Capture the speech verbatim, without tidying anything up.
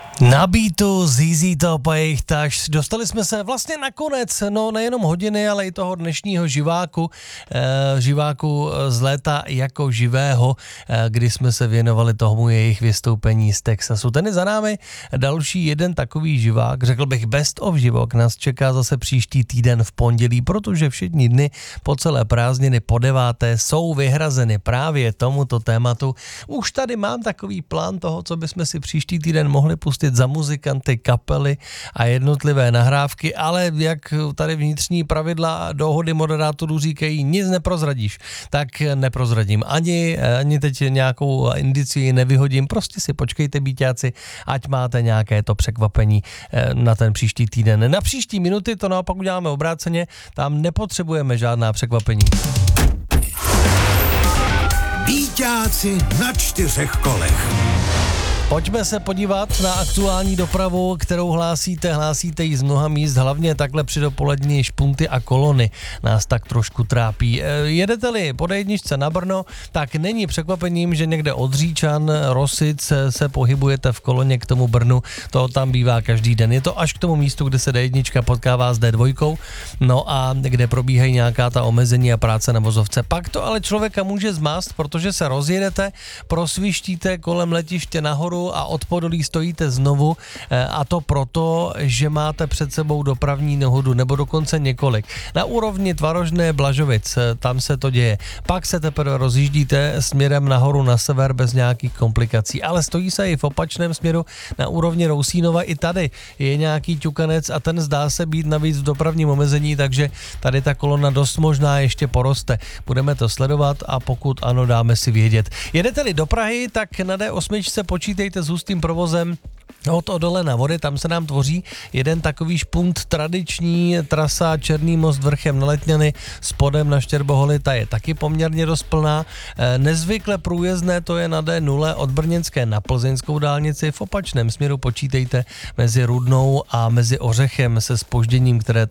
Na beatu Z Z Top a jejich Touch. Dostali jsme se vlastně na konec, no nejenom hodiny, ale i toho dnešního živáku, eh, živáku z léta jako živého, eh, kdy jsme se věnovali tomu jejich vystoupení z Texasu. Ten je za námi, další jeden takový živák, řekl bych best of živok, nás čeká zase příští týden v pondělí, protože všechny dny po celé prázdniny po deváté jsou vyhrazeny právě tomuto tématu. Už tady mám takový plán toho, co bychom si příští týden mohli pustit za muzikanty, kapely a jednotlivé nahrávky, ale jak tady vnitřní pravidla a dohody moderátorů říkají, nic neprozradíš, tak neprozradím. Ani, ani teď nějakou indici nevyhodím, prostě si počkejte, býťáci, ať máte nějaké to překvapení na ten příští týden. Na příští minuty to naopak uděláme obráceně, tam nepotřebujeme žádná překvapení. Býťáci na čtyřech kolech. Pojďme se podívat na aktuální dopravu, kterou hlásíte. Hlásíte ji z mnoha míst, hlavně takhle při dopolední špunty a kolony nás tak trošku trápí. Jedete-li po dé jedničce na Brno, tak není překvapením, že někde od Říčan, Rosic se pohybujete v koloně k tomu Brnu. To tam bývá každý den. Je to až k tomu místu, kde se dé jednička potkává s dé dvojkou, no a kde probíhají nějaká ta omezení a práce na vozovce. Pak to ale člověka může zmást, protože se rozjedete, prosvištíte kolem letiště nahoru a od Podolí stojíte znovu, a to proto, že máte před sebou dopravní nehodu nebo dokonce několik. Na úrovni Tvarožné Blažovic, tam se to děje. Pak se teprve rozjíždíte směrem nahoru na sever bez nějakých komplikací, ale stojí se i v opačném směru na úrovni Rousínova. I tady je nějaký ťukanec a ten zdá se být navíc v dopravním omezení, takže tady ta kolona dost možná ještě poroste. Budeme to sledovat a pokud ano, dáme si vědět. Jedete-li do Prahy, tak na dé osm počítejte s hustým provozem od Odole na Vody, tam se nám tvoří jeden takový špunt, tradiční trasa Černý most vrchem na Letňany, spodem na Štěrboholy, ta je taky poměrně dost plná. Nezvykle průjezdné to je na dé nula od Brněnské na Plzeňskou dálnici, v opačném směru počítejte mezi Rudnou a mezi Ořechem se zpožděním, které